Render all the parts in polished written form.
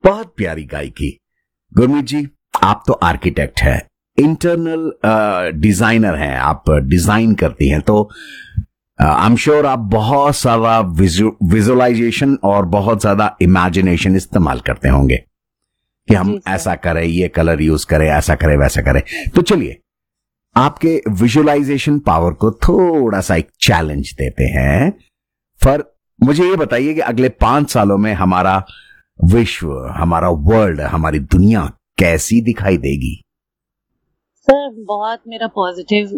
बहुत प्यारी गायकी। गुरमीत जी, आप तो आर्किटेक्ट हैं, इंटरनल डिजाइनर हैं, आप डिजाइन करती हैं, तो आई एम श्योर आप बहुत सारा विजुअलाइजेशन और बहुत ज्यादा इमेजिनेशन इस्तेमाल करते होंगे कि हम ऐसा करें, ये कलर यूज करें, ऐसा करें, वैसा करें। तो चलिए आपके विजुअलाइजेशन पावर को थोड़ा सा एक चैलेंज देते हैं। पर मुझे ये बताइए कि अगले 5 सालों में हमारा विश्व, हमारा वर्ल्ड, हमारी दुनिया कैसी दिखाई देगी? सर बहुत मेरा पॉजिटिव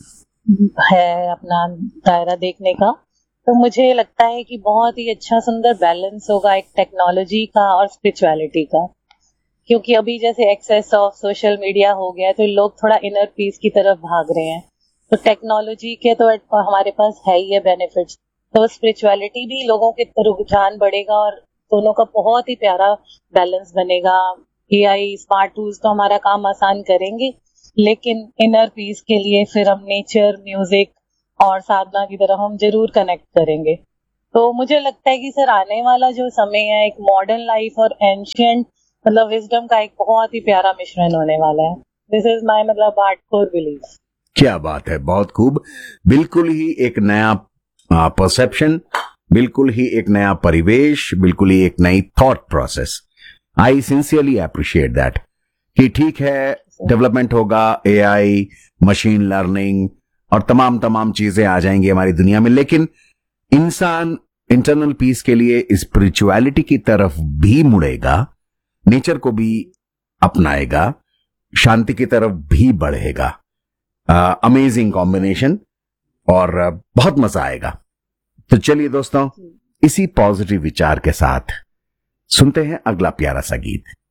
है अपना दायरा देखने का। तो मुझे लगता है कि बहुत ही अच्छा सुंदर बैलेंस होगा एक टेक्नोलॉजी का और स्पिरिचुअलिटी का, क्योंकि अभी जैसे एक्सेस ऑफ सोशल मीडिया हो गया तो लोग थोड़ा इनर पीस की तरफ भाग रहे हैं। तो टेक्नोलॉजी के तो हमारे पास है ही है बेनिफिट्स, तो स्पिरिचुअलिटी भी लोगों के रुझान बढ़ेगा और दोनों का बहुत ही प्यारा बैलेंस बनेगा। एआई स्मार्ट टूल्स तो हमारा काम आसान करेंगे, लेकिन इनर पीस के लिए फिर हम नेचर, म्यूजिक और साधना की तरफ हम जरूर कनेक्ट करेंगे। तो मुझे लगता है कि सर आने वाला जो समय है एक मॉडर्न लाइफ और एंशिएंट मतलब विजडम का एक बहुत ही प्यारा मिश्रण होने वाला है। दिस इज माय मतलब हार्डकोर बिलीफ। क्या बात है, बहुत खूब। बिल्कुल ही एक नया परसेप्शन, बिल्कुल ही एक नया परिवेश, बिल्कुल ही एक नई thought process. I sincerely appreciate that कि ठीक है, डेवलपमेंट होगा, एआई, मशीन लर्निंग और तमाम चीजें आ जाएंगी हमारी दुनिया में, लेकिन इंसान इंटरनल पीस के लिए स्पिरिचुअलिटी की तरफ भी मुड़ेगा, नेचर को भी अपनाएगा, शांति की तरफ भी बढ़ेगा। अमेजिंग कॉम्बिनेशन और बहुत मजा आएगा। तो चलिए दोस्तों, इसी पॉजिटिव विचार के साथ सुनते हैं अगला प्यारा सा गीत।